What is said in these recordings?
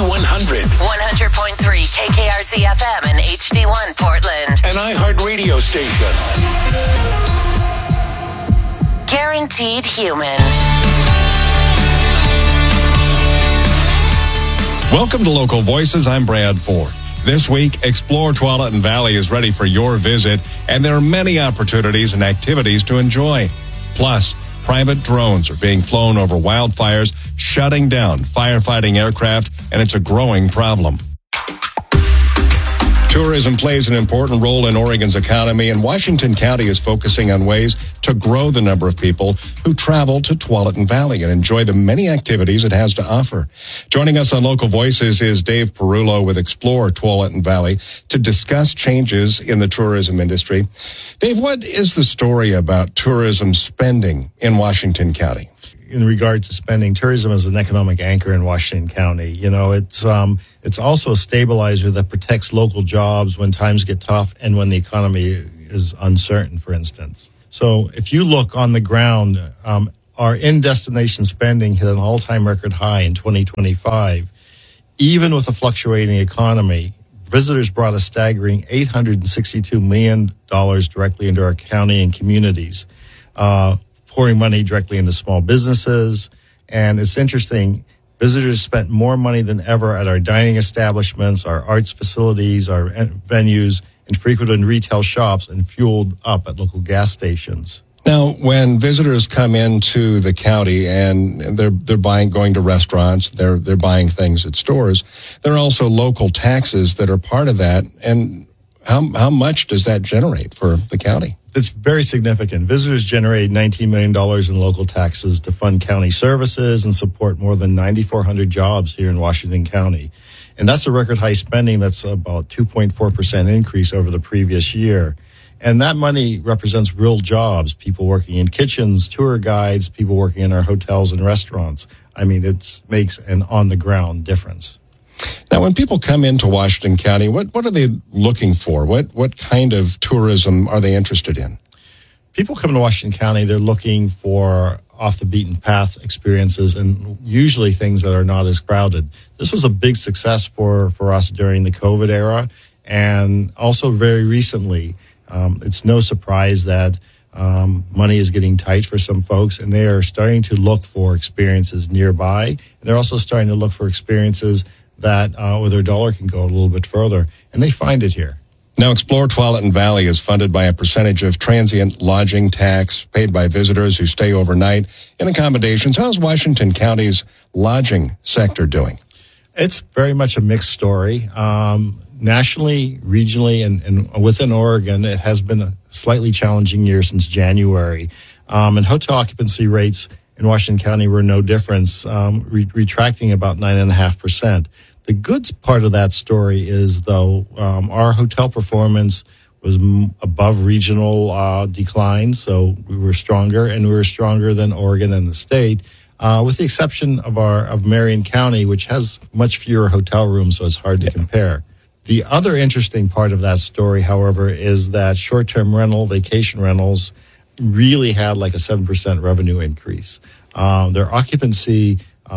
HD100. 100.3 KKRZ FM and HD1 Portland. An iHeart radio station. Guaranteed Human. Welcome to Local Voices. I'm Brad Ford. This week, Explore Tualatin Valley is ready for your visit, and there are many opportunities and activities to enjoy. Plus, private drones are being flown over wildfires, shutting down firefighting aircraft, and it's a growing problem. Tourism plays an important role in Oregon's economy, and Washington County is focusing on ways to grow the number of people who travel to Tualatin Valley and enjoy the many activities it has to offer. Joining us on Local Voices is Dave Perullo with Explore Tualatin Valley to discuss changes in the tourism industry. Dave, what is the story about tourism spending in Washington County? In regard to spending, tourism is an economic anchor in Washington County. You know, it's also a stabilizer that protects local jobs when times get tough and when the economy is uncertain, for instance. So if you look on the ground, our in-destination spending hit an all-time record high in 2025. Even with a fluctuating economy, visitors brought a staggering $862 million directly into our county and communities, pouring money directly into small businesses. And it's interesting, visitors spent more money than ever at our dining establishments, our arts facilities, our venues, and frequented retail shops, and fueled up at local gas stations. Now, when visitors come into the county and they're going to restaurants, they're buying things at stores, there are also local taxes that are part of that. And how much does that generate for the county? It's very significant. Visitors generate $19 million in local taxes to fund county services and support more than 9,400 jobs here in Washington County. And that's a record high spending. That's about 2.4% increase over the previous year. And that money represents real jobs, people working in kitchens, tour guides, people working in our hotels and restaurants. I mean, it makes an on-the-ground difference. Now, when people come into Washington County, what are they looking for? What kind of tourism are they interested in? People come to Washington County, they're looking for off-the-beaten-path experiences and usually things that are not as crowded. This was a big success for us during the COVID era, and also very recently. It's no surprise that money is getting tight for some folks, and they are starting to look for experiences nearby. And they're also starting to look for experiences that where their dollar can go a little bit further, and they find it here. Now, Explore Tualatin Valley is funded by a percentage of transient lodging tax paid by visitors who stay overnight in accommodations. How's Washington County's lodging sector doing? It's very much a mixed story. Nationally, regionally, and within Oregon, it has been a slightly challenging year since January. And hotel occupancy rates in Washington County were no difference, retracting about 9.5%. The good part of that story is, though, our hotel performance was above regional decline, so we were stronger, and we were stronger than Oregon and the state, with the exception of Marion County, which has much fewer hotel rooms, so it's hard to compare. The other interesting part of that story, however, is that short-term vacation rentals really had like a 7% revenue increase. Their occupancy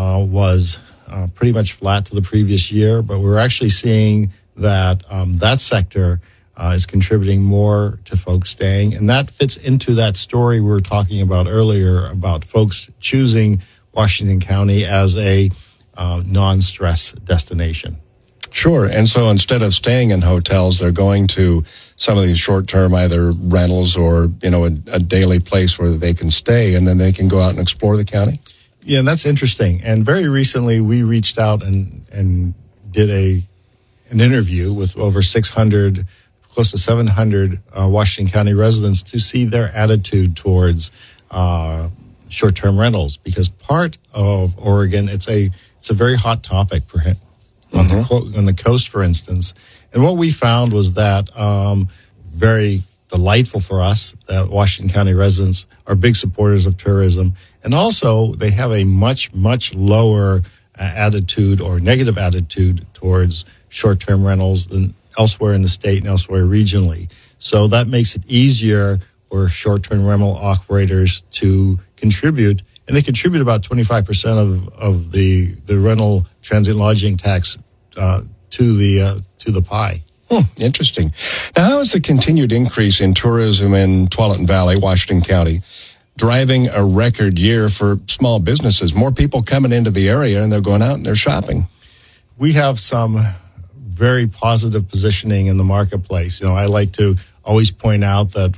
was pretty much flat to the previous year, but we're actually seeing that that sector is contributing more to folks staying. And that fits into that story we were talking about earlier about folks choosing Washington County as a non-stress destination. Sure. And so instead of staying in hotels, they're going to some of these short-term either rentals or, a daily place where they can stay, and then they can go out and explore the county. Yeah, and that's interesting. And very recently, we reached out and did an interview with over 600, close to 700 Washington County residents to see their attitude towards short-term rentals, because part of Oregon, it's a very hot topic for him. On the coast, for instance. And what we found was that very delightful for us that Washington County residents are big supporters of tourism. And also, they have a much, much lower attitude or negative attitude towards short-term rentals than elsewhere in the state and elsewhere regionally. So that makes it easier for short-term rental operators to contribute and they contribute about 25% of the rental transient lodging tax to the pie. Interesting. Now, how is the continued increase in tourism in Tualatin Valley, Washington County, driving a record year for small businesses? More people coming into the area and they're going out and they're shopping. We have some very positive positioning in the marketplace. You know, I like to always point out that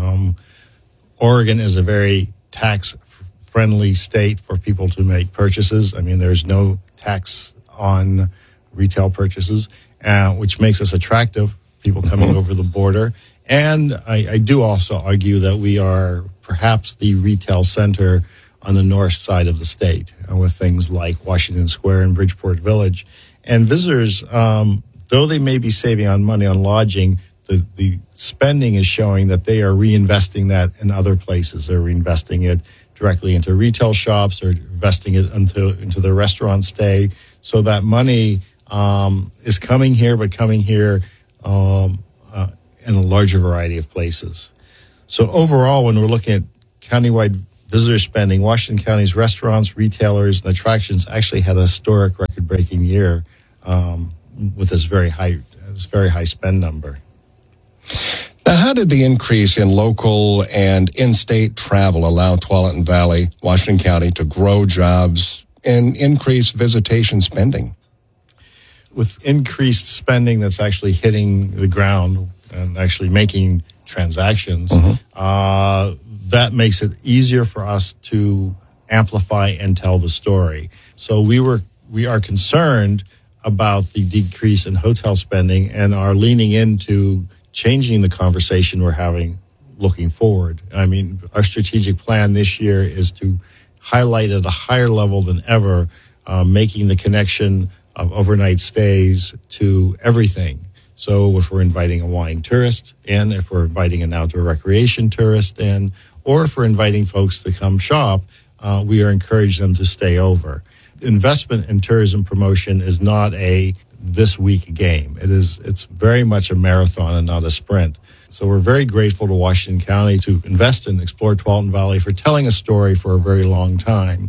Oregon is a very tax-friendly state for people to make purchases. I mean, there's no tax on retail purchases, which makes us attractive, people coming over the border. And I do also argue that we are perhaps the retail center on the north side of the state with things like Washington Square and Bridgeport Village. And visitors, though they may be saving on money on lodging, the spending is showing that they are reinvesting that in other places. They're reinvesting it directly into retail shops or investing it into their restaurant stay. So that money is coming here, but coming here in a larger variety of places. So overall, when we're looking at countywide visitor spending, Washington County's restaurants, retailers, and attractions actually had a historic record-breaking year with this very high spend number. Now, how did the increase in local and in-state travel allow Tualatin Valley, Washington County, to grow jobs and increase visitation spending? With increased spending that's actually hitting the ground and actually making transactions, that makes it easier for us to amplify and tell the story. So we are concerned about the decrease in hotel spending and are leaning into changing the conversation we're having looking forward. I mean, our strategic plan this year is to highlight at a higher level than ever, making the connection of overnight stays to everything. So if we're inviting a wine tourist in, if we're inviting an outdoor recreation tourist in, or if we're inviting folks to come shop, we are encouraging them to stay over. Investment in tourism promotion is not a this week game. It's very much a marathon and not a sprint. So we're very grateful to Washington County to invest in Explore Tualatin Valley for telling a story for a very long time.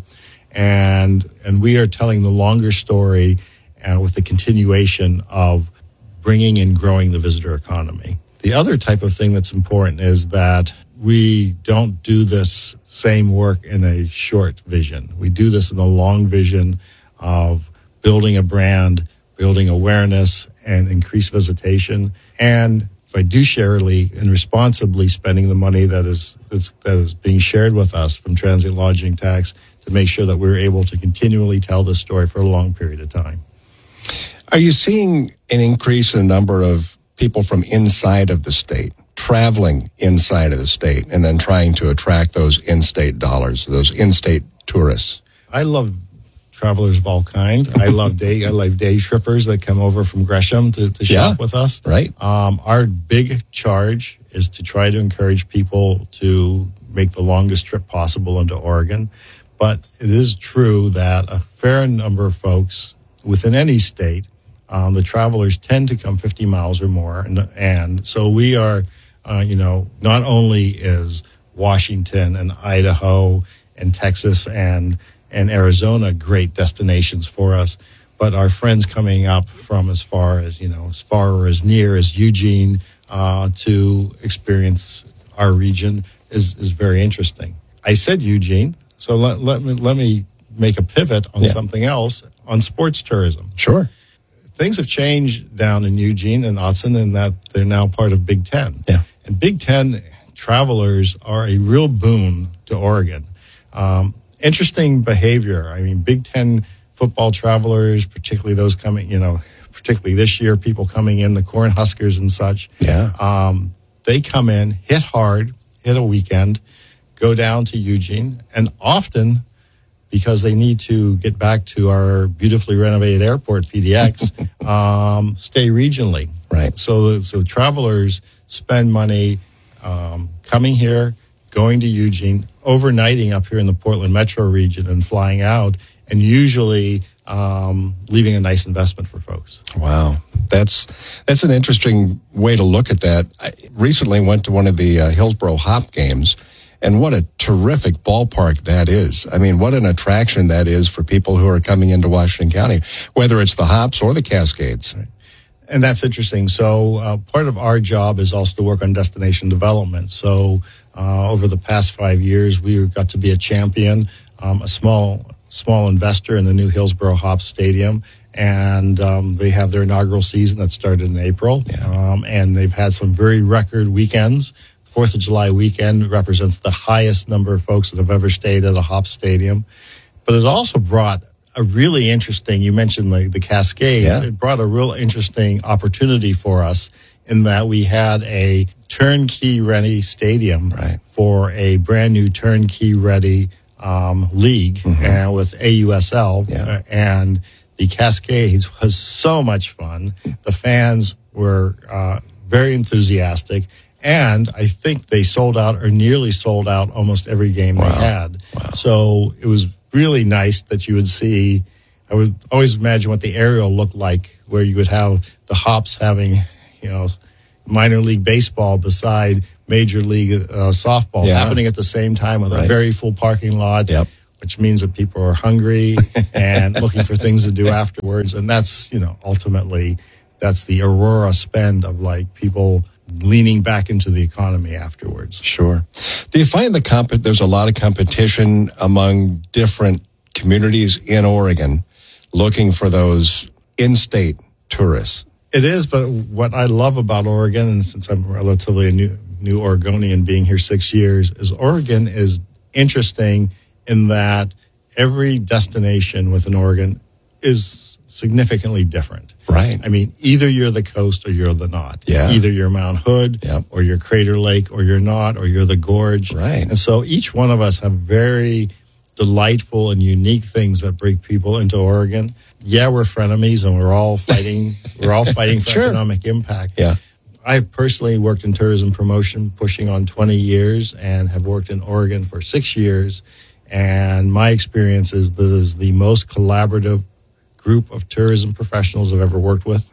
And we are telling the longer story with the continuation of bringing and growing the visitor economy. The other type of thing that's important is that we don't do this same work in a short vision. We do this in a long vision of building a brand, building awareness, and increased visitation, and fiduciarily and responsibly spending the money that is being shared with us from transient lodging tax to make sure that we're able to continually tell this story for a long period of time. Are you seeing an increase in the number of people from inside of the state traveling inside of the state and then trying to attract those in-state dollars, those in-state tourists? I love travelers of all kinds. I love day trippers that come over from Gresham to shop with us. Right. Our big charge is to try to encourage people to make the longest trip possible into Oregon. But it is true that a fair number of folks within any state, the travelers tend to come 50 miles or more. And so we are, not only is Washington and Idaho and Texas and Arizona great destinations for us, but our friends coming up from as far or as near as Eugene to experience our region is very interesting. I said Eugene, so let me make a pivot on something else, on sports tourism. Sure. Things have changed down in Eugene and Autzen in that they're now part of Big Ten. Yeah. And Big Ten travelers are a real boon to Oregon. Interesting behavior. I mean, Big Ten football travelers, particularly those coming, particularly this year, people coming in, the Cornhuskers and such. Yeah. They come in, hit hard, hit a weekend, go down to Eugene, and often, because they need to get back to our beautifully renovated airport, PDX, stay regionally. Right. So travelers spend money coming here, going to Eugene, overnighting up here in the Portland metro region and flying out, and usually leaving a nice investment for folks. Wow. That's an interesting way to look at that. I recently went to one of the Hillsborough Hop games, And what a terrific ballpark that is. I mean, what an attraction that is for people who are coming into Washington County, whether it's the Hops or the Cascades. Right. And that's interesting. So part of our job is also to work on destination development. So over the past 5 years, we got to be a champion, a small investor in the new Hillsborough Hops Stadium. And they have their inaugural season that started in April. Yeah. And they've had some very record weekends. 4th of July weekend represents the highest number of folks that have ever stayed at a Hops Stadium. But it also brought a really interesting, you mentioned the Cascades. Yeah. It brought a real interesting opportunity for us in that we had a turnkey-ready stadium for a brand-new turnkey-ready league and with AUSL. Yeah. And the Cascades was so much fun. The fans were very enthusiastic. And I think they sold out or nearly sold out almost every game they had. Wow. So it was really nice that you would see. I would always imagine what the aerial looked like, where you would have the Hops having, minor league baseball beside major league softball happening at the same time with a very full parking lot, which means that people are hungry and looking for things to do afterwards. And that's, ultimately, that's the Aurora spend of like people leaning back into the economy afterwards. Sure. Do you find there's a lot of competition among different communities in Oregon looking for those in-state tourists? It is, but what I love about Oregon, and since I'm relatively a new Oregonian being here 6 years, is Oregon is interesting in that every destination within Oregon is significantly different. Right. I mean, either you're the coast or you're the not. Yeah. Either you're Mount Hood or you're Crater Lake or you're not, or you're the Gorge. Right. And so each one of us have very delightful and unique things that bring people into Oregon. Yeah, we're frenemies and we're all fighting. We're all fighting for economic impact. Yeah. I've personally worked in tourism promotion pushing on 20 years and have worked in Oregon for 6 years. And my experience is this is the most collaborative group of tourism professionals I've ever worked with.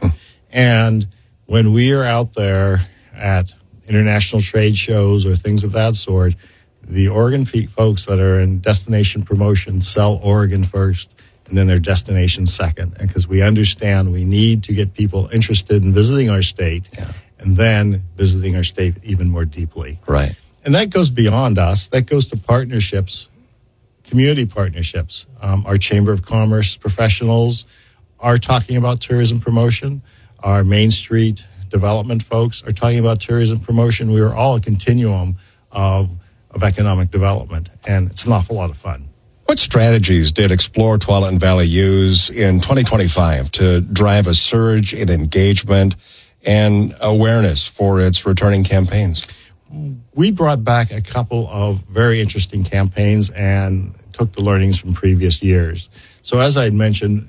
And when we are out there at international trade shows or things of that sort, the Oregon folks that are in destination promotion sell Oregon first and then their destination second. And because we understand we need to get people interested in visiting our state and then visiting our state even more deeply. Right. And that goes beyond us. That goes to partnerships, community partnerships. Our Chamber of Commerce professionals are talking about tourism promotion. Our Main Street development folks are talking about tourism promotion. We are all a continuum of economic development, and it's an awful lot of fun. What strategies did Explore Tualatin Valley use in 2025 to drive a surge in engagement and awareness for its returning campaigns? We brought back a couple of very interesting campaigns and took the learnings from previous years. So as I mentioned,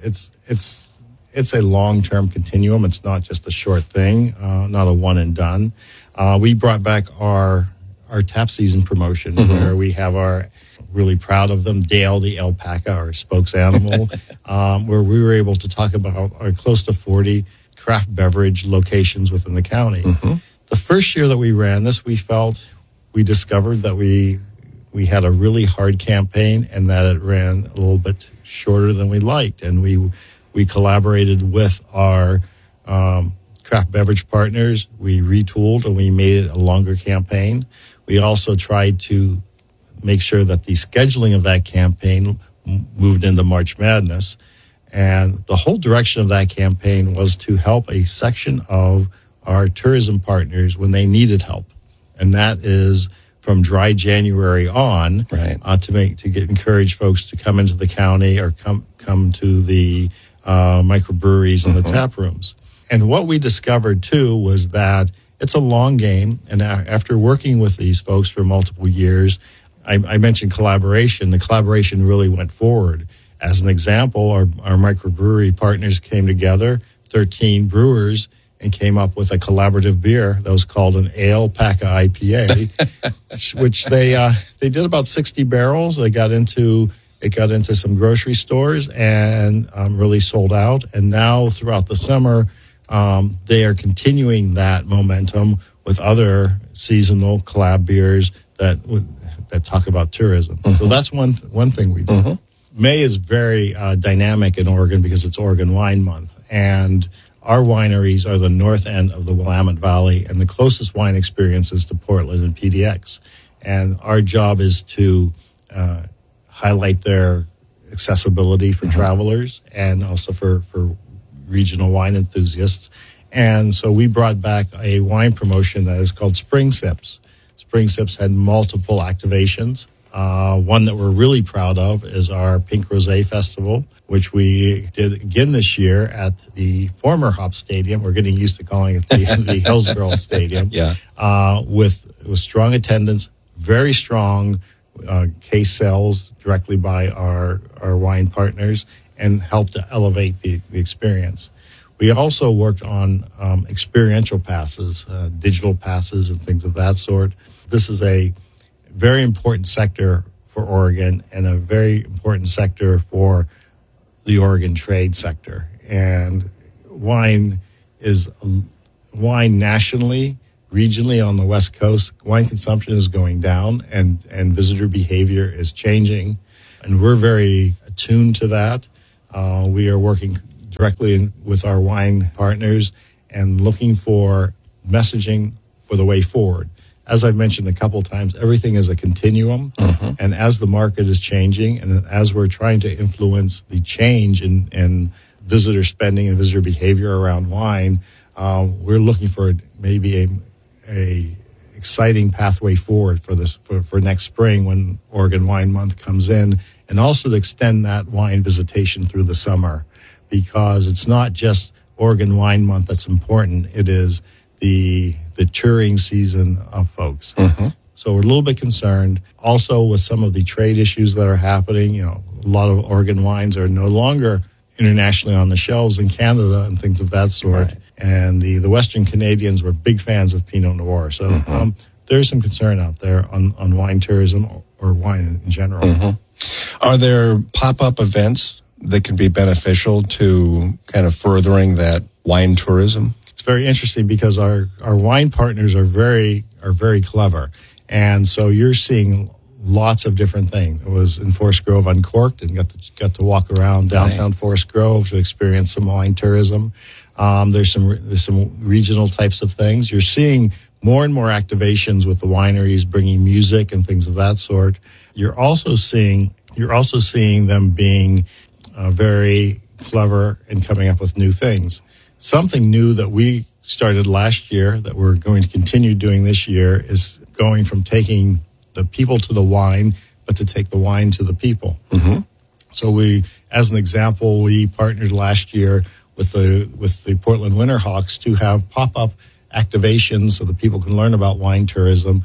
it's a long-term continuum. It's not just a short thing, not a one and done. We brought back our tap season promotion where we have our, really proud of them, Dale the alpaca, our spokes animal, where we were able to talk about our close to 40 craft beverage locations within the county. The first year that we ran this, we discovered that we had a really hard campaign and that it ran a little bit shorter than we liked. And we collaborated with our craft beverage partners. We retooled and we made it a longer campaign. We also tried to make sure that the scheduling of that campaign moved into March Madness. And the whole direction of that campaign was to help a section of our tourism partners when they needed help. And that is from dry January on to encourage folks to come into the county or come to the microbreweries and the tap rooms. And what we discovered, too, was that it's a long game. And after working with these folks for multiple years, I mentioned collaboration. The collaboration really went forward. As an example, our microbrewery partners came together, 13 brewers, and came up with a collaborative beer that was called an Alpaca IPA, which they did about 60 barrels. It got into some grocery stores and really sold out. And now throughout the summer, they are continuing that momentum with other seasonal collab beers that that talk about tourism. So that's one thing we do. May is very dynamic in Oregon because it's Oregon Wine Month, and our wineries are the north end of the Willamette Valley, and the closest wine experience is to Portland and PDX. And our job is to highlight their accessibility for travelers and also for regional wine enthusiasts. And so we brought back a wine promotion that is called Spring Sips. Spring Sips had multiple activations. One that we're really proud of is our Pink Rosé Festival, which we did again this year at the former Hop Stadium. We're getting used to calling it the Hillsborough Stadium. With strong attendance, very strong case sales directly by our wine partners, and helped to elevate the experience. We also worked on experiential passes, digital passes and things of that sort. This is a very important sector for Oregon and a very important sector for the Oregon trade sector. And wine nationally, regionally on the West Coast, wine consumption is going down and visitor behavior is changing. And we're very attuned to that. We are working directly with our wine partners and looking for messaging for the way forward. As I've mentioned a couple of times, everything is a continuum. And as the market is changing and as we're trying to influence the change in visitor spending and visitor behavior around wine, we're looking for maybe a exciting pathway forward for this for next spring when Oregon Wine Month comes in, and also to extend that wine visitation through the summer, because it's not just Oregon Wine Month that's important. It is the touring season of folks. So we're a little bit concerned also with some of the trade issues that are happening. A lot of Oregon wines are no longer internationally on the shelves in Canada and things of that sort. Right. And the Western Canadians were big fans of Pinot Noir. So there's some concern out there on wine tourism or wine in general. Are there pop-up events that can be beneficial to kind of furthering that wine tourism? It's very interesting because our wine partners are very clever. And so you're seeing lots of different things. It was in Forest Grove Uncorked and got to walk around downtown Forest Grove to experience some wine tourism. There's some regional types of things. You're seeing more and more activations with the wineries bringing music and things of that sort. You're also seeing them being very clever and coming up with new things. Something new that we started last year that we're going to continue doing this year is going from taking the people to the wine, but to take the wine to the people. So we, as an example, we partnered last year with the Portland Winterhawks to have pop-up activations so that people can learn about wine tourism,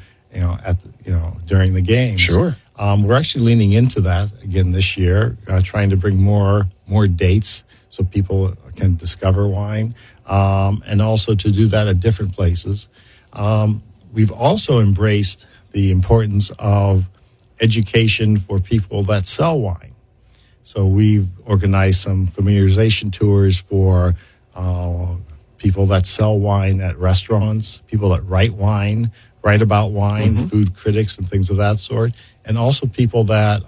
during the games. Sure. We're actually leaning into that again this year, trying to bring more dates so people can discover wine, and also to do that at different places. We've also embraced the importance of education for people that sell wine. So we've organized some familiarization tours for people that sell wine at restaurants, people that write about wine, food critics and things of that sort, and also people that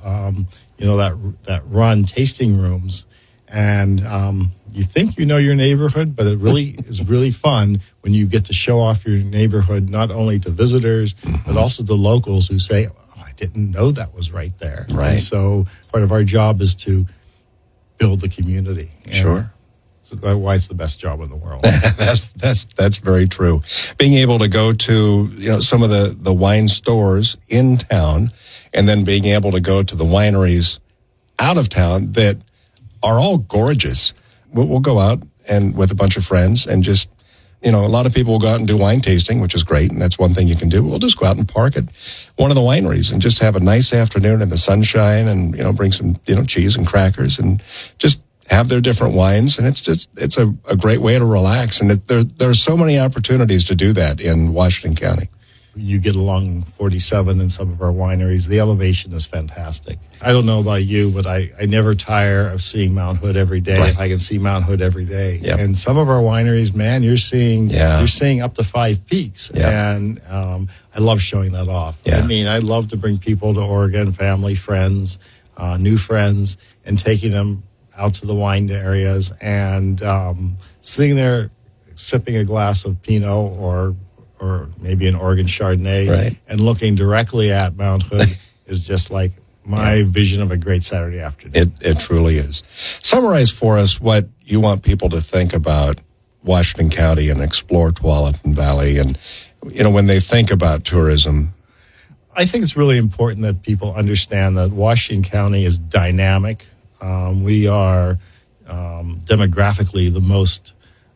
that run tasting rooms. And you think you know your neighborhood, but it really is really fun when you get to show off your neighborhood not only to visitors but also to locals who say, "Oh, I didn't know that was right there." Right. And so part of our job is to build the community. And Sure. that's why it's the best job in the world. That's very true. Being able to go to some of the wine stores in town, and then being able to go to the wineries out of town that are all gorgeous. We'll go out and with a bunch of friends and just, a lot of people will go out and do wine tasting, which is great, and that's one thing you can do. We'll just go out and park at one of the wineries and just have a nice afternoon in the sunshine and, bring some, cheese and crackers and just have their different wines. And it's a great way to relax. And there are so many opportunities to do that in Washington County. you get along 47 in some of our wineries, the elevation is fantastic. I don't know about you, but I never tire of seeing Mount Hood every day. Right. I can see Mount Hood every day. Yep. And some of our wineries, man, you're seeing up to 5 peaks. Yeah. And I love showing that off. Yeah. I mean, I love to bring people to Oregon, family, friends, new friends, and taking them out to the wine areas and sitting there sipping a glass of Pinot or maybe an Oregon Chardonnay, right, and looking directly at Mount Hood is just like my vision of a great Saturday afternoon. It truly is. Summarize for us what you want people to think about Washington County and explore Tualatin Valley, and when they think about tourism. I think it's really important that people understand that Washington County is dynamic. We are demographically the most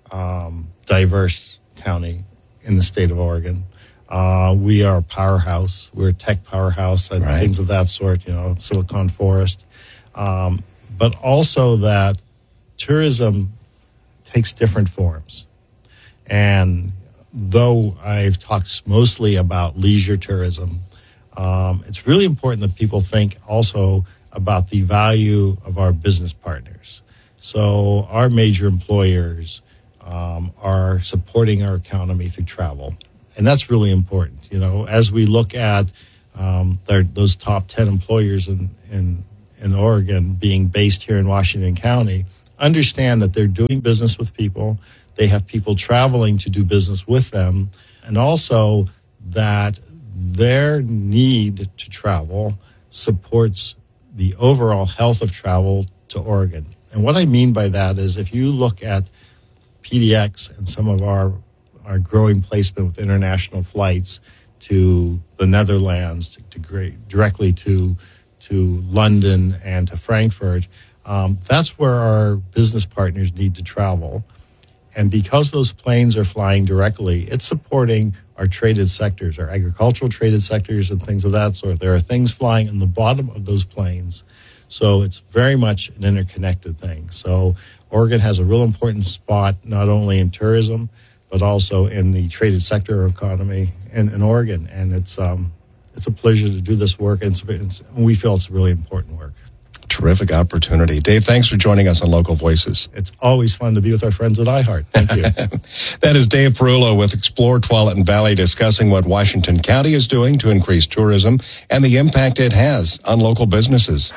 diverse county in the state of Oregon. We are a powerhouse. We're a tech powerhouse and things of that sort, Silicon Forest. But also that tourism takes different forms. And though I've talked mostly about leisure tourism, it's really important that people think also about the value of our business partners. So our major employers are supporting our economy through travel. And that's really important. As we look at those top 10 employers in Oregon being based here in Washington County, understand that they're doing business with people. They have people traveling to do business with them. And also that their need to travel supports the overall health of travel to Oregon. And what I mean by that is if you look at PDX and some of our growing placement with international flights to the Netherlands, directly to London and to Frankfurt, that's where our business partners need to travel. And because those planes are flying directly, it's supporting our traded sectors, our agricultural traded sectors and things of that sort. There are things flying in the bottom of those planes. So it's very much an interconnected thing. So Oregon has a real important spot, not only in tourism, but also in the traded sector economy in Oregon. And it's a pleasure to do this work, and we feel it's really important work. Terrific opportunity. Dave, thanks for joining us on Local Voices. It's always fun to be with our friends at iHeart. Thank you. That is Dave Perullo with Explore Tualatin Valley discussing what Washington County is doing to increase tourism and the impact it has on local businesses.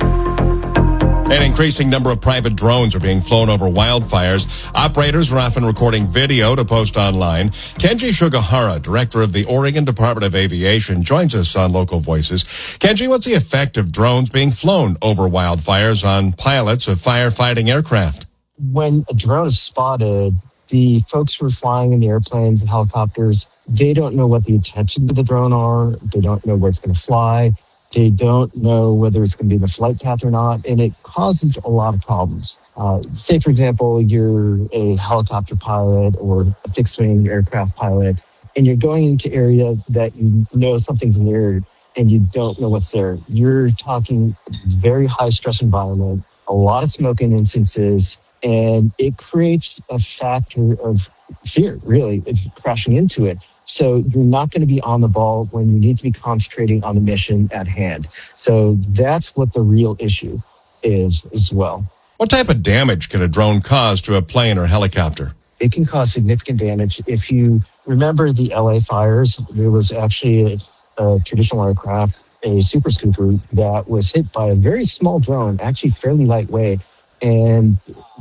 An increasing number of private drones are being flown over wildfires. Operators are often recording video to post online. Kenji Sugahara, director of the Oregon Department of Aviation, joins us on Local Voices. Kenji, what's the effect of drones being flown over wildfires on pilots of firefighting aircraft? When a drone is spotted, the folks who are flying in the airplanes and helicopters, they don't know what the intentions of the drone are. They don't know where it's going to fly. They don't know whether it's going to be in the flight path or not, and it causes a lot of problems. Say, for example, you're a helicopter pilot or a fixed-wing aircraft pilot, and you're going into an area that you know something's near and you don't know what's there. You're talking very high-stress environment, a lot of smoke in instances, and it creates a factor of fear, really, if crashing into it. So you're not going to be on the ball when you need to be concentrating on the mission at hand. So that's what the real issue is as well. What type of damage can a drone cause to a plane or helicopter? It can cause significant damage. If you remember the LA fires, there was actually a traditional aircraft, a Super Scooper, that was hit by a very small drone, actually fairly lightweight. And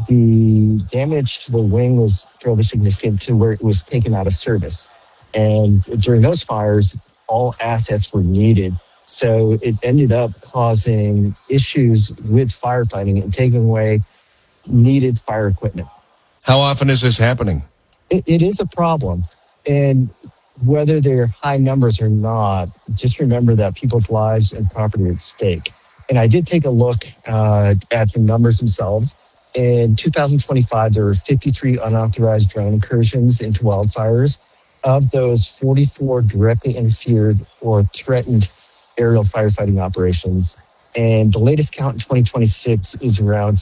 the damage to the wing was fairly significant to where it was taken out of service. And during those fires, all assets were needed. So it ended up causing issues with firefighting and taking away needed fire equipment. How often is this happening? It is a problem. And whether they're high numbers or not, just remember that people's lives and property are at stake. And I did take a look at the numbers themselves. In 2025, there were 53 unauthorized drone incursions into wildfires. Of those, 44 directly interfered or threatened aerial firefighting operations. And the latest count in 2026 is around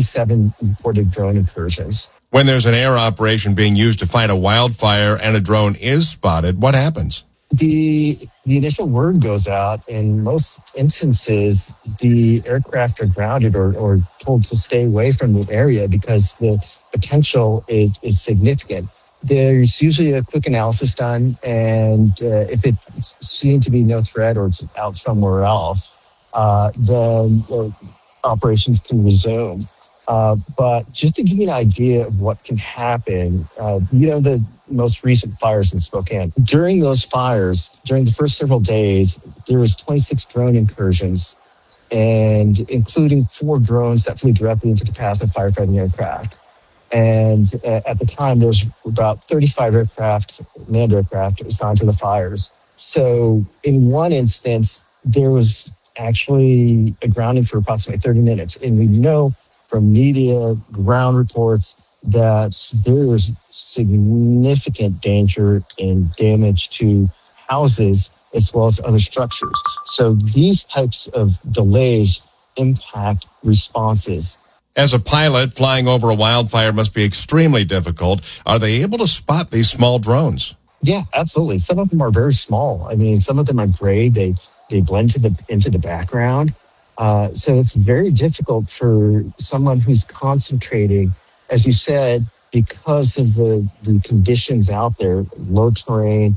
67 reported drone incursions. When there's an air operation being used to fight a wildfire and a drone is spotted, what happens? The initial word goes out. In most instances, the aircraft are grounded or told to stay away from the area because the potential is significant. There's usually a quick analysis done, and if it's seen to be no threat or it's out somewhere else, then operations can resume. But just to give you an idea of what can happen, the most recent fires in Spokane. During those fires, during the first several days, there was 26 drone incursions, and including 4 drones that flew directly into the path of firefighting aircraft. And at the time, there was about 35 manned aircraft assigned to the fires. So in one instance, there was actually a grounding for approximately 30 minutes. And we know from media, ground reports, that there is significant danger and damage to houses as well as other structures. So these types of delays impact responses. As a pilot, flying over a wildfire must be extremely difficult. Are they able to spot these small drones? Yeah, absolutely. Some of them are very small. I mean, some of them are gray. They blend into the background. So it's very difficult for someone who's concentrating, as you said, because of the conditions out there, low terrain,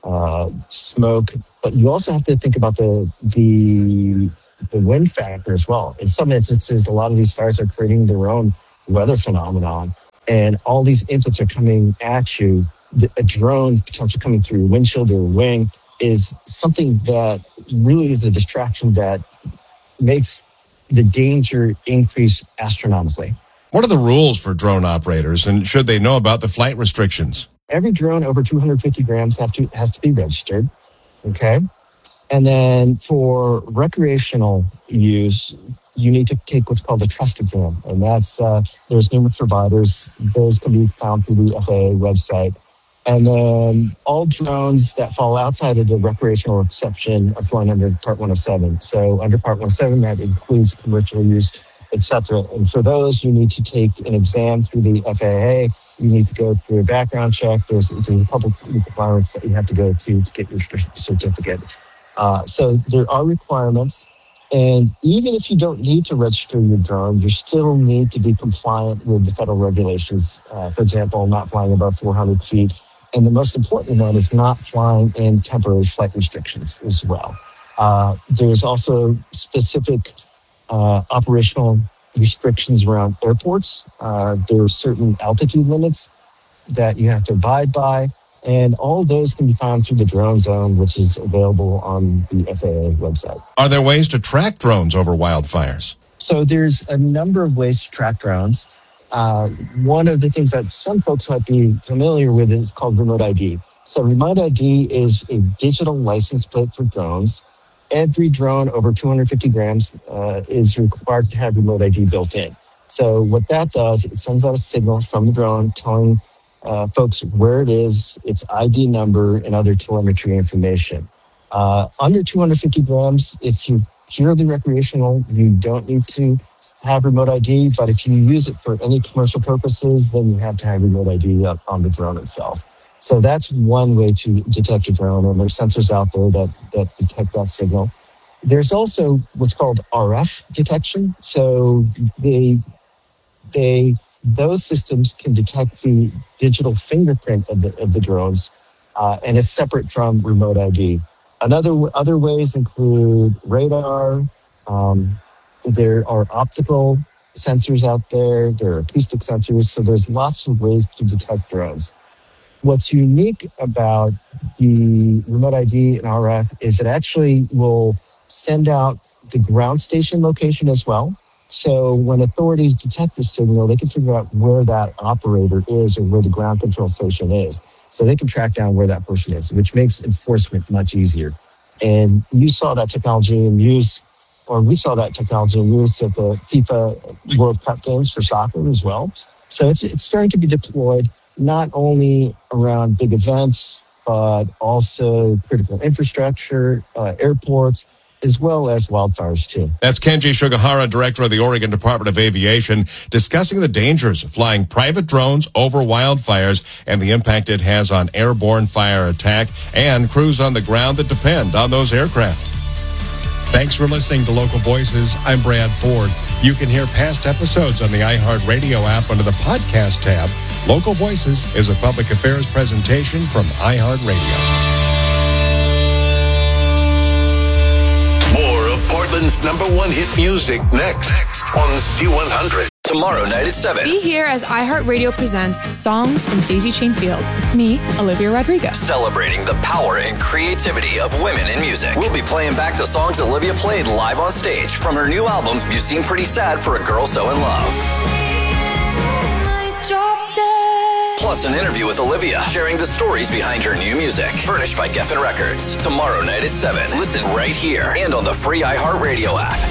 smoke. But you also have to think about the wind factor as well. In some instances, a lot of these fires are creating their own weather phenomenon, and all these inputs are coming at you. A drone potentially coming through your windshield or wing is something that really is a distraction that makes the danger increase astronomically. What are the rules for drone operators, and should they know about the flight restrictions? Every drone over 250 grams has to be registered, okay? And then for recreational use, you need to take what's called a trust exam. And that's, there's numerous providers. Those can be found through the FAA website. And then all drones that fall outside of the recreational exception are flying under Part 107. So under Part 107, that includes commercial use, etc. And for those, you need to take an exam through the FAA. You need to go through a background check. There's a couple of requirements that you have to go to get your certificate. So there are requirements. And even if you don't need to register your drone, you still need to be compliant with the federal regulations. For example, not flying above 400 feet. And the most important one is not flying in temporary flight restrictions as well. There's also specific operational restrictions around airports. There are certain altitude limits that you have to abide by. And all those can be found through the Drone Zone, which is available on the FAA website. Are there ways to track drones over wildfires? So there's a number of ways to track drones. One of the things that some folks might be familiar with is called remote ID. So remote ID is a digital license plate for drones. Every drone over 250 grams is required to have remote ID built in. So what that does, it sends out a signal from the drone telling folks where it is, its ID number, and other telemetry information. Under 250 grams, if you're purely recreational, you don't need to have remote ID, but if you use it for any commercial purposes, then you have to have remote ID up on the drone itself. So that's one way to detect a drone, and there's sensors out there that detect that signal. There's also what's called RF detection. So those systems can detect the digital fingerprint of the drones, and it's separate from remote ID. Other ways include radar. There are optical sensors out there. There are acoustic sensors. So there's lots of ways to detect drones. What's unique about the remote ID and RF is it actually will send out the ground station location as well. So when authorities detect the signal, they can figure out where that operator is or where the ground control station is. So they can track down where that person is, which makes enforcement much easier. And you saw that technology in use, or we saw that technology in use at the FIFA World Cup games for soccer as well. So it's starting to be deployed not only around big events, but also critical infrastructure, airports, as well as wildfires too. That's Kenji Sugihara, Director of the Oregon Department of Aviation, discussing the dangers of flying private drones over wildfires and the impact it has on airborne fire attack and crews on the ground that depend on those aircraft. Thanks for listening to Local Voices. I'm Brad Ford. You can hear past episodes on the iHeartRadio app under the podcast tab. Local Voices is a public affairs presentation from iHeartRadio. More of Portland's #1 hit music next on Z100. Tomorrow night at 7. Be here as iHeartRadio presents Songs from Daisy Chain Fields with me, Olivia Rodrigo. Celebrating the power and creativity of women in music. We'll be playing back the songs Olivia played live on stage from her new album, You Seem Pretty Sad for a Girl So in Love. Plus an interview with Olivia, sharing the stories behind her new music. Furnished by Geffen Records. Tomorrow night at 7. Listen right here and on the free iHeartRadio app.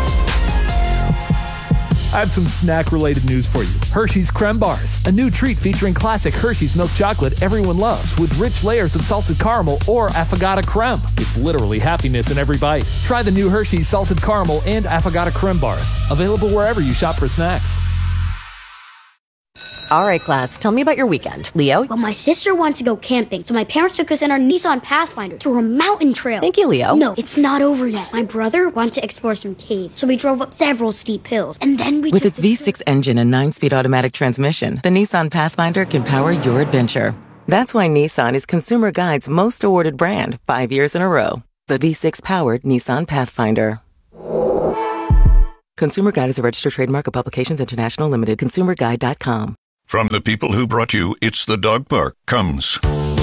I have some snack-related news for you. Hershey's Creme Bars, a new treat featuring classic Hershey's milk chocolate everyone loves with rich layers of salted caramel or affogato creme. It's literally happiness in every bite. Try the new Hershey's salted caramel and affogato creme bars. Available wherever you shop for snacks. All right, class, tell me about your weekend. Leo? Well, my sister wants to go camping, so my parents took us in our Nissan Pathfinder through a mountain trail. Thank you, Leo. No, it's not over yet. My brother wanted to explore some caves, so we drove up several steep hills, and then we With its V6 engine and 9-speed automatic transmission, the Nissan Pathfinder can power your adventure. That's why Nissan is Consumer Guide's most awarded brand 5 years in a row. The V6-powered Nissan Pathfinder. Consumer Guide is a registered trademark of Publications International Limited. ConsumerGuide.com. From the people who brought you It's the Dog Park comes